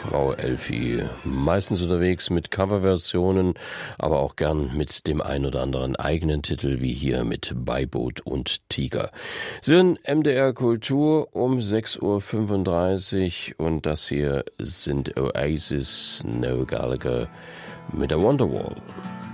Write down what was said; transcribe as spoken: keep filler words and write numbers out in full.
Frau Elfie. Meistens unterwegs mit Coverversionen, aber auch gern mit dem ein oder anderen eigenen Titel, wie hier mit Beiboot und Tiger. Sie hören M D R Kultur um sechs Uhr fünfunddreißig und das hier sind Oasis, Noel Gallagher mit der Wonderwall.